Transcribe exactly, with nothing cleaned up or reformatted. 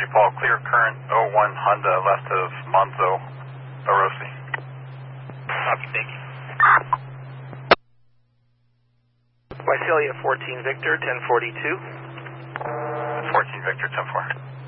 Roger, Paul. Clear current oh one Honda left of Monzo, Orosi. Copy, thank you. Visalia fourteen Victor, ten forty-two. fourteen Victor, ten four.